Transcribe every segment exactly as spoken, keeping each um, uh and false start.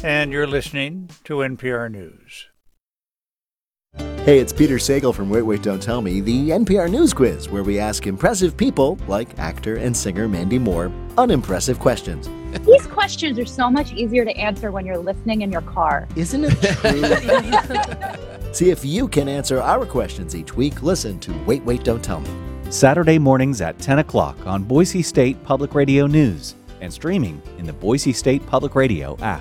and you're listening to N P R News. Hey, it's Peter Sagal from Wait, Wait, Don't Tell Me, the N P R News Quiz, where we ask impressive people, like actor and singer Mandy Moore, unimpressive questions. These questions are so much easier to answer when you're listening in your car. Isn't it true? See if you can answer our questions each week. Listen to Wait, Wait, Don't Tell Me. Saturday mornings at ten o'clock on Boise State Public Radio News and streaming in the Boise State Public Radio app.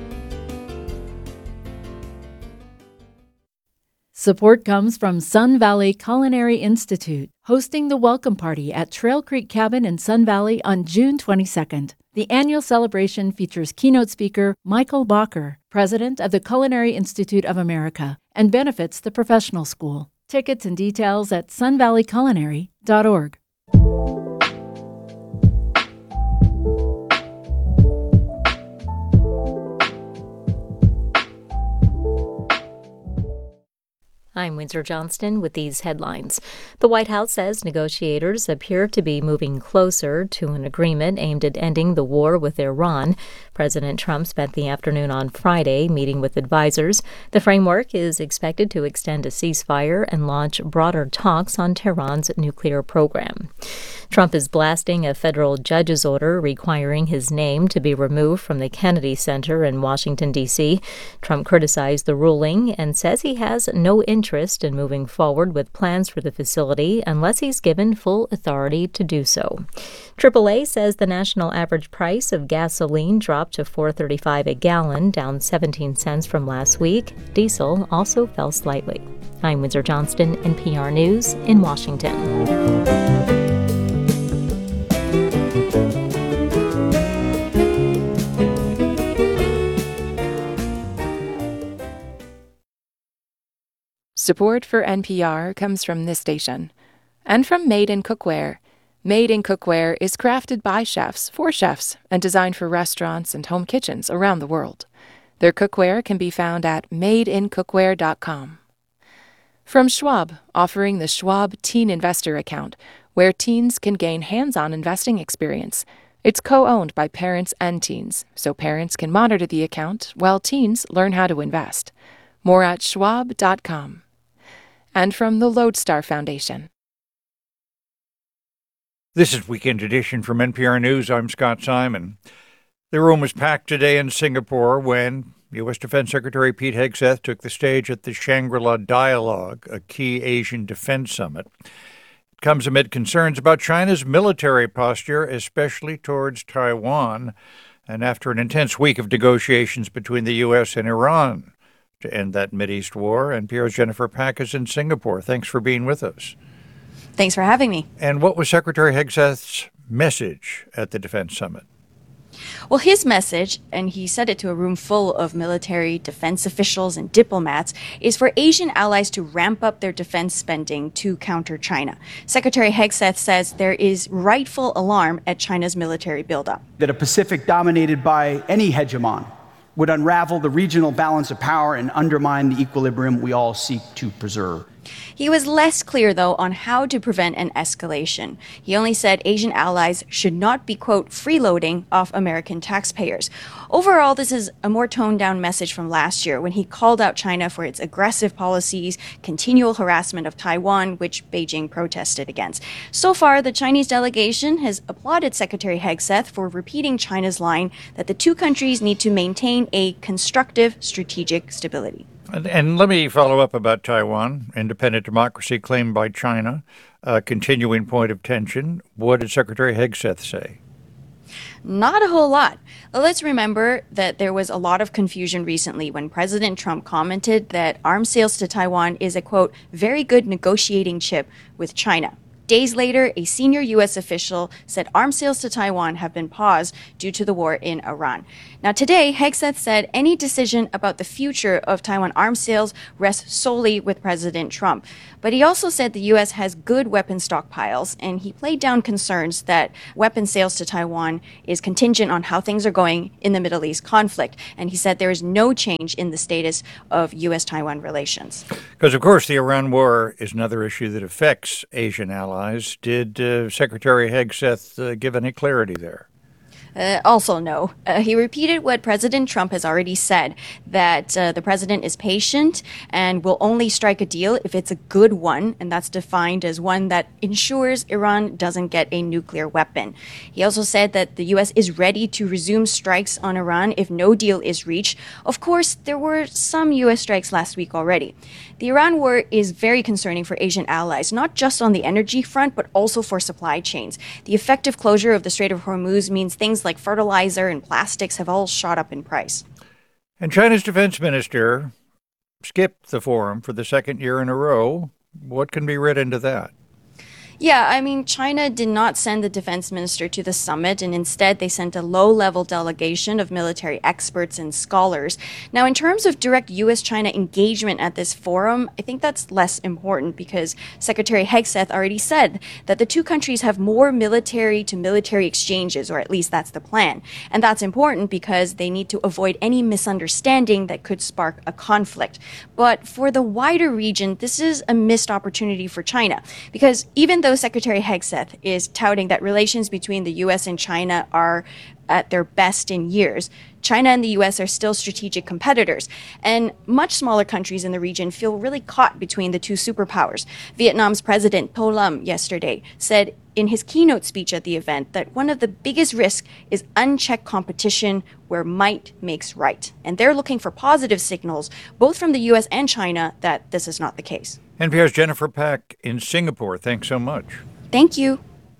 Support comes from Sun Valley Culinary Institute, hosting the Welcome Party at Trail Creek Cabin in Sun Valley on June twenty-second. The annual celebration features keynote speaker Michael Bacher, president of the Culinary Institute of America, and benefits the professional school. Tickets and details at sun valley culinary dot org. I'm Windsor Johnston with these headlines. The White House says negotiators appear to be moving closer to an agreement aimed at ending the war with Iran. President Trump spent the afternoon on Friday meeting with advisors. The framework is expected to extend a ceasefire and launch broader talks on Tehran's nuclear program. Trump is blasting a federal judge's order requiring his name to be removed from the Kennedy Center in Washington, D C Trump criticized the ruling and says he has no interest in moving forward with plans for the facility unless he's given full authority to do so. triple A says the national average price of gasoline dropped to four dollars and thirty-five cents a gallon, down seventeen cents from last week. Diesel also fell slightly. I'm Windsor Johnston, N P R News in Washington. Support for N P R comes from this station and from Made in Cookware. Made in Cookware is crafted by chefs for chefs and designed for restaurants and home kitchens around the world. Their cookware can be found at made in cookware dot com. From Schwab, offering the Schwab Teen Investor Account, where teens can gain hands-on investing experience. It's co-owned by parents and teens, so parents can monitor the account while teens learn how to invest. More at schwab dot com. And from the Lodestar Foundation. This is Weekend Edition from N P R News. I'm Scott Simon. The room was packed today in Singapore when U S Defense Secretary Pete Hegseth took the stage at the Shangri-La Dialogue, a key Asian defense summit. It comes amid concerns about China's military posture, especially towards Taiwan, and after an intense week of negotiations between the U S and Iran to end that Mideast war. N P R's Jennifer Pack is in Singapore. Thanks for being with us. Thanks for having me. And what was Secretary Hegseth's message at the Defense Summit? Well, his message, and he said it to a room full of military, defense officials, and diplomats, is for Asian allies to ramp up their defense spending to counter China. Secretary Hegseth says there is rightful alarm at China's military buildup. That a Pacific dominated by any hegemon would unravel the regional balance of power and undermine the equilibrium we all seek to preserve. He was less clear, though, on how to prevent an escalation. He only said Asian allies should not be, quote, freeloading off American taxpayers. Overall, this is a more toned-down message from last year when he called out China for its aggressive policies, continual harassment of Taiwan, which Beijing protested against. So far, the Chinese delegation has applauded Secretary Hegseth for repeating China's line that the two countries need to maintain a constructive strategic stability. And, and let me follow up about Taiwan, independent democracy claimed by China, a continuing point of tension. What did Secretary Hegseth say? Not a whole lot. Let's remember that there was a lot of confusion recently when President Trump commented that arms sales to Taiwan is a, quote, very good negotiating chip with China. Days later, a senior U S official said arms sales to Taiwan have been paused due to the war in Iran. Now today, Hegseth said any decision about the future of Taiwan arms sales rests solely with President Trump. But he also said the U S has good weapon stockpiles, and he played down concerns that weapon sales to Taiwan is contingent on how things are going in the Middle East conflict. And he said there is no change in the status of U S Taiwan relations. Because, of course, the Iran war is another issue that affects Asian allies. Did uh, Secretary Hegseth uh, give any clarity there? Uh, also, no. Uh, he repeated what President Trump has already said, that uh, the president is patient and will only strike a deal if it's a good one, and that's defined as one that ensures Iran doesn't get a nuclear weapon. He also said that the U S is ready to resume strikes on Iran if no deal is reached. Of course, there were some U S strikes last week already. The Iran war is very concerning for Asian allies, not just on the energy front, but also for supply chains. The effective closure of the Strait of Hormuz means things like fertilizer and plastics have all shot up in price. And China's defense minister skipped the forum for the second year in a row. What can be read into that? Yeah, I mean, China did not send the defense minister to the summit, and instead they sent a low-level delegation of military experts and scholars. Now, in terms of direct U S China engagement at this forum, I think that's less important because Secretary Hegseth already said that the two countries have more military-to-military exchanges, or at least that's the plan. And that's important because they need to avoid any misunderstanding that could spark a conflict. But for the wider region, this is a missed opportunity for China, because even though Secretary Hegseth is touting that relations between the U S and China are at their best in years, China and the U S are still strategic competitors, and much smaller countries in the region feel really caught between the two superpowers. Vietnam's President To Lam yesterday said in his keynote speech at the event that one of the biggest risks is unchecked competition where might makes right. And they're looking for positive signals, both from the U S and China, that this is not the case. N P R's Jennifer Pack in Singapore. Thanks so much. Thank you.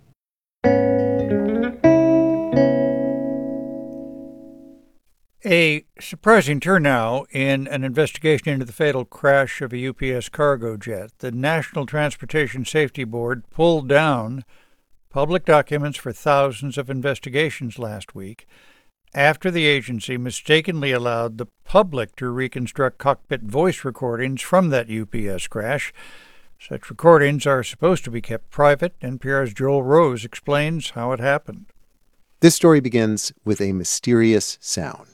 A surprising turn now in an investigation into the fatal crash of a U P S cargo jet. The National Transportation Safety Board pulled down public documents for thousands of investigations last week after the agency mistakenly allowed the public to reconstruct cockpit voice recordings from that U P S crash. Such recordings are supposed to be kept private. N P R's Joel Rose explains how it happened. This story begins with a mysterious sound.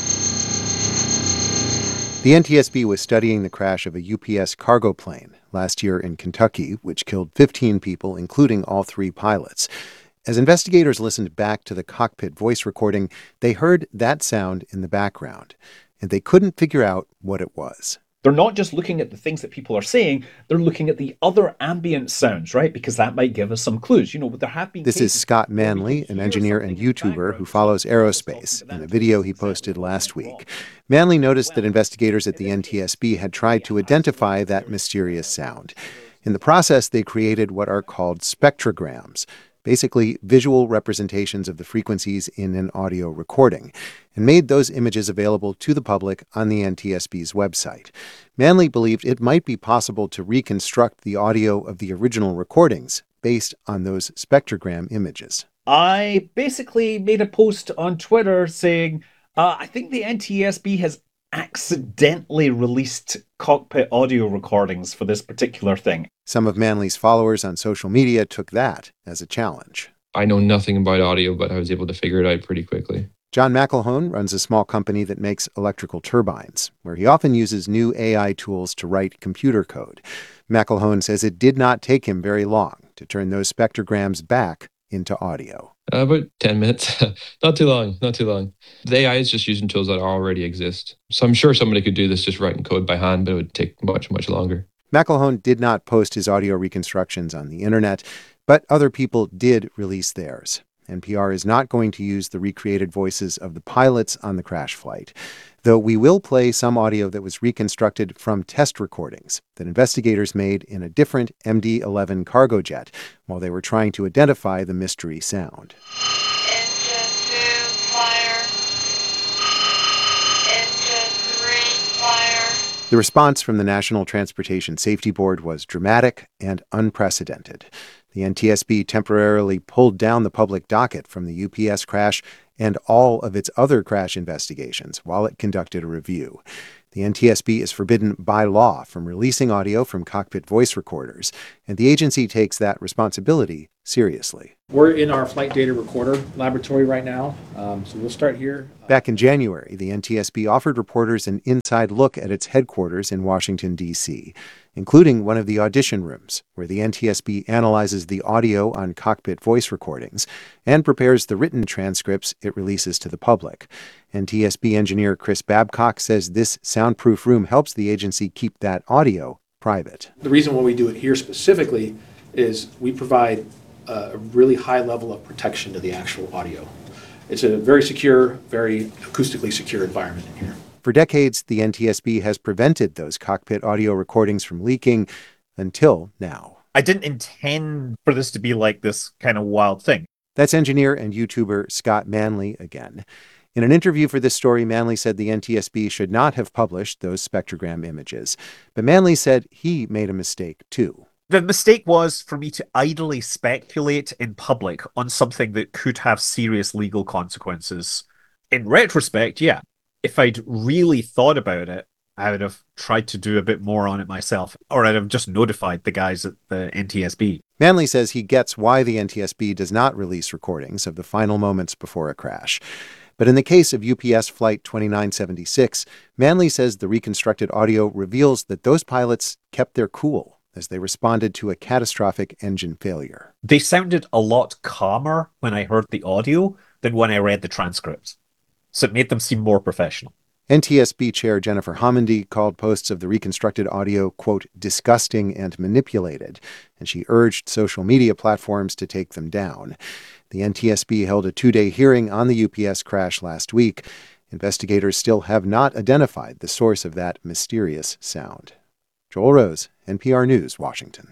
The N T S B was studying the crash of a U P S cargo plane last year in Kentucky, which killed fifteen people, including all three pilots. As investigators listened back to the cockpit voice recording, they heard that sound in the background, and they couldn't figure out what it was. They're not just looking at the things that people are saying, they're looking at the other ambient sounds, right? Because that might give us some clues. You know, there have been This is Scott Manley, an engineer and YouTuber who follows aerospace, in a video he posted last week. Manley noticed that investigators at the N T S B had tried to identify that mysterious sound. In the process, they created what are called spectrograms, basically visual representations of the frequencies in an audio recording, and made those images available to the public on the N T S B's website. Manley believed it might be possible to reconstruct the audio of the original recordings based on those spectrogram images. I basically made a post on Twitter saying, uh, I think the N T S B has accidentally released cockpit audio recordings for this particular thing. Some of Manley's followers on social media took that as a challenge. I know nothing about audio, but I was able to figure it out pretty quickly. John McElhone runs a small company that makes electrical turbines, where he often uses new A I tools to write computer code. McElhone says it did not take him very long to turn those spectrograms back into audio. Uh, about ten minutes. Not too long, not too long. The A I is just using tools that already exist. So I'm sure somebody could do this just writing code by hand, but it would take much, much longer. McElhone did not post his audio reconstructions on the internet, but other people did release theirs. N P R is not going to use the recreated voices of the pilots on the crash flight, though we will play some audio that was reconstructed from test recordings that investigators made in a different M D eleven cargo jet while they were trying to identify the mystery sound. Engine two, fire. Engine three, fire. The response from the National Transportation Safety Board was dramatic and unprecedented. The N T S B temporarily pulled down the public docket from the U P S crash and all of its other crash investigations while it conducted a review. The N T S B is forbidden by law from releasing audio from cockpit voice recorders, and the agency takes that responsibility seriously. We're in our flight data recorder laboratory right now, um, so we'll start here. Back in January, the N T S B offered reporters an inside look at its headquarters in Washington, D C including one of the audition rooms, where the N T S B analyzes the audio on cockpit voice recordings and prepares the written transcripts it releases to the public. N T S B engineer Chris Babcock says this soundproof room helps the agency keep that audio private. The reason why we do it here specifically is we provide a really high level of protection to the actual audio. It's a very secure, very acoustically secure environment in here. For decades, the N T S B has prevented those cockpit audio recordings from leaking until now. I didn't intend for this to be like this kind of wild thing. That's engineer and YouTuber Scott Manley again. In an interview for this story, Manley said the N T S B should not have published those spectrogram images. But Manley said he made a mistake, too. The mistake was for me to idly speculate in public on something that could have serious legal consequences. In retrospect, yeah, if I'd really thought about it, I would have tried to do a bit more on it myself, or I'd have just notified the guys at the N T S B. Manley says he gets why the N T S B does not release recordings of the final moments before a crash. But in the case of U P S Flight twenty-nine seventy-six, Manley says the reconstructed audio reveals that those pilots kept their cool as they responded to a catastrophic engine failure. They sounded a lot calmer when I heard the audio than when I read the transcripts. So it made them seem more professional. N T S B Chair Jennifer Homendy called posts of the reconstructed audio, quote, disgusting and manipulated, and she urged social media platforms to take them down. The N T S B held a two-day hearing on the U P S crash last week. Investigators still have not identified the source of that mysterious sound. Joel Rose, N P R News, Washington.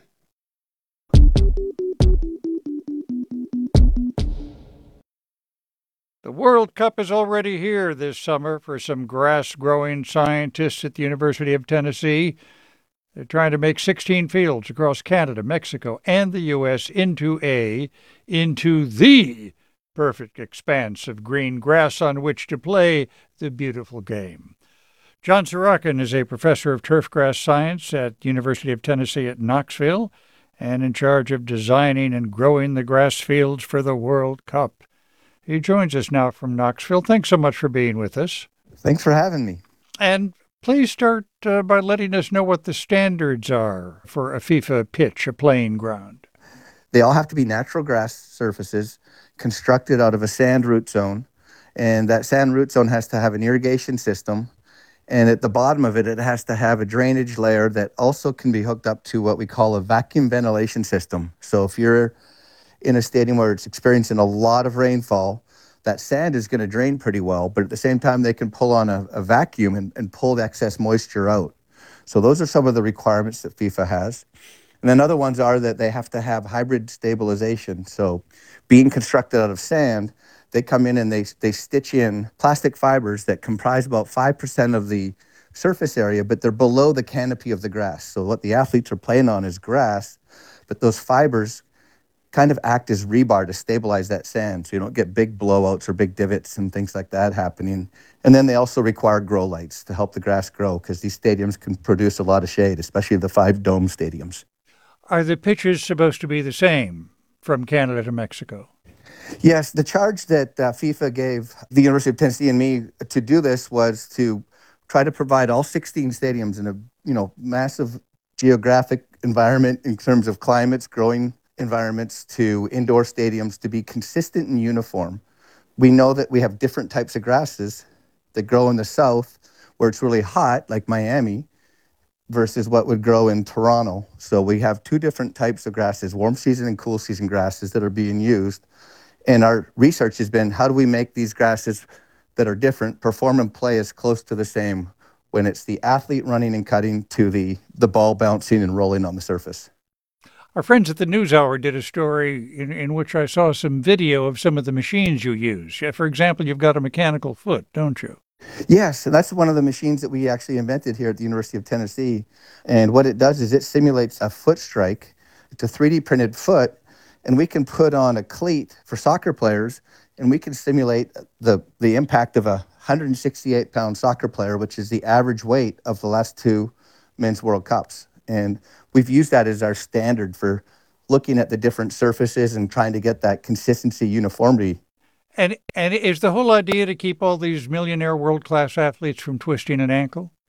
The World Cup is already here this summer for some grass-growing scientists at the University of Tennessee. They're trying to make sixteen fields across Canada, Mexico, and the U S into a, into the perfect expanse of green grass on which to play the beautiful game. John Sorokin is a professor of turfgrass science at the University of Tennessee at Knoxville and in charge of designing and growing the grass fields for the World Cup. He joins us now from Knoxville. Thanks so much for being with us. Thanks for having me. And please start uh, by letting us know what the standards are for a FIFA pitch, a playing ground. They all have to be natural grass surfaces constructed out of a sand root zone. And that sand root zone has to have an irrigation system. And at the bottom of it, it has to have a drainage layer that also can be hooked up to what we call a vacuum ventilation system. So if you're in a stadium where it's experiencing a lot of rainfall, that sand is going to drain pretty well, but at the same time, they can pull on a, a vacuum and, and pull the excess moisture out. So those are some of the requirements that FIFA has. And then other ones are that they have to have hybrid stabilization. So being constructed out of sand, they come in and they they stitch in plastic fibers that comprise about five percent of the surface area, but they're below the canopy of the grass. So what the athletes are playing on is grass, but those fibers kind of act as rebar to stabilize that sand so you don't get big blowouts or big divots and things like that happening. And then they also require grow lights to help the grass grow because these stadiums can produce a lot of shade, especially the five dome stadiums. Are the pitches supposed to be the same from Canada to Mexico? Yes, the charge that uh, FIFA gave the University of Tennessee and me to do this was to try to provide all sixteen stadiums in a you know massive geographic environment in terms of climates, growing environments, to indoor stadiums to be consistent and uniform. We know that we have different types of grasses that grow in the south where it's really hot, like Miami, versus what would grow in Toronto. So we have two different types of grasses, warm season and cool season grasses that are being used. And our research has been, how do we make these grasses that are different perform and play as close to the same when it's the athlete running and cutting to the, the ball bouncing and rolling on the surface? Our friends at the NewsHour did a story in, in which I saw some video of some of the machines you use. For example, you've got a mechanical foot, don't you? Yes, and that's one of the machines that we actually invented here at the University of Tennessee. And what it does is it simulates a foot strike. It's a three D printed foot, and we can put on a cleat for soccer players, and we can simulate the, the impact of a one hundred sixty-eight pound soccer player, which is the average weight of the last two men's World Cups. And we've used that as our standard for looking at the different surfaces and trying to get that consistency, uniformity. And and is the whole idea to keep all these millionaire world-class athletes from twisting an ankle?